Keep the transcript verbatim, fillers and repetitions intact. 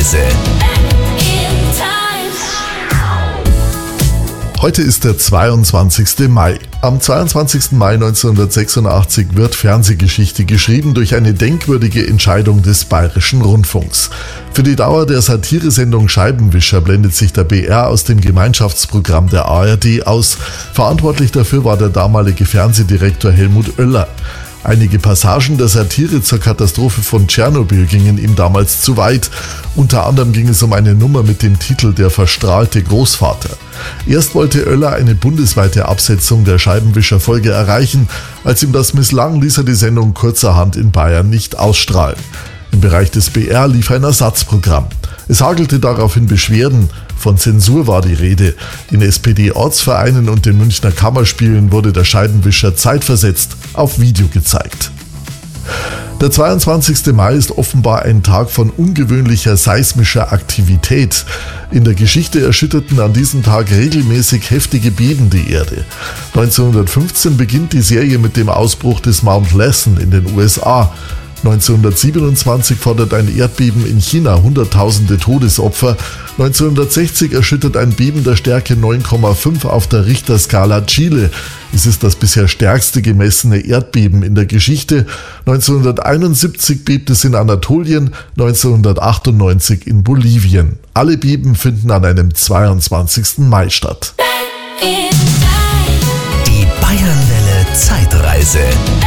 Zeitreise. Heute ist der zweiundzwanzigste Mai. Am zweiundzwanzigsten Mai neunzehnhundertsechsundachtzig wird Fernsehgeschichte geschrieben durch eine denkwürdige Entscheidung des Bayerischen Rundfunks. Für die Dauer der Satiresendung Scheibenwischer blendet sich der B R aus dem Gemeinschaftsprogramm der A R D aus. Verantwortlich dafür war der damalige Fernsehdirektor Helmut Oeller. Einige Passagen der Satire zur Katastrophe von Tschernobyl gingen ihm damals zu weit. Unter anderem ging es um eine Nummer mit dem Titel Der verstrahlte Großvater. Erst wollte Oeller eine bundesweite Absetzung der Scheibenwischer-Folge erreichen. Als ihm das misslang, ließ er die Sendung kurzerhand in Bayern nicht ausstrahlen. Im Bereich des B R lief ein Ersatzprogramm. Es hagelte daraufhin Beschwerden. Von Zensur war die Rede. In S P D-Ortsvereinen und den Münchner Kammerspielen wurde der Scheibenwischer zeitversetzt auf Video gezeigt. Der zweiundzwanzigste Mai ist offenbar ein Tag von ungewöhnlicher seismischer Aktivität. In der Geschichte erschütterten an diesem Tag regelmäßig heftige Beben die Erde. neunzehnhundertfünfzehn beginnt die Serie mit dem Ausbruch des Mount Lassen in den U S A. neunzehnhundertsiebenundzwanzig fordert ein Erdbeben in China hunderttausende Todesopfer. neunzehnhundertsechzig erschüttert ein Beben der Stärke neun Komma fünf auf der Richterskala Chile. Es ist das bisher stärkste gemessene Erdbeben in der Geschichte. neunzehnhunderteinundsiebzig bebt es in Anatolien, neunzehnhundertachtundneunzig in Bolivien. Alle Beben finden an einem zweiundzwanzigsten Mai statt. Die Bayernwelle Zeitreise.